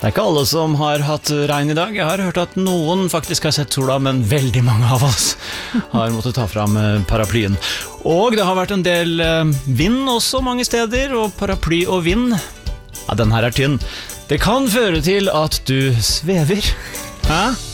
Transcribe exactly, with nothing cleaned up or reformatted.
Det er ikke alle som har hatt regn i dag. Jeg har hørt at noen faktisk har sett sola, men veldig mange av oss har måttet ta fram paraplyen. Og det har vært en del vind også mange steder, og paraply og vind, ja, den her er tynn. Det kan føre til at du svever. Hæ?